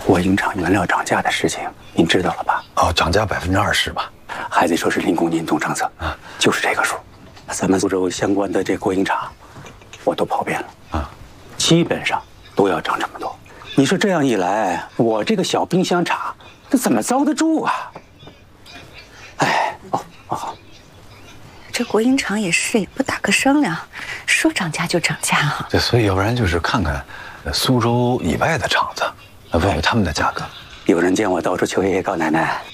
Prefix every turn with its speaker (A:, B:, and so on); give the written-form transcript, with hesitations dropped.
A: 国营厂原料涨价的事情，您知道了吧？
B: 哦，涨价20%吧？
A: 还得说是零工年终政策啊，就是这个数。咱们苏州相关的这国营厂，我都跑遍了啊，基本上都要涨这么多。你说这样一来，我这个小冰箱厂，这怎么遭得住啊？哎，好。
C: 这国营厂也是，也不打个商量，说涨价就涨价啊。
B: 对，所以要不然就是看看苏州以外的厂子，问问他们的价格。
A: 有人见我到处求爷爷告奶奶，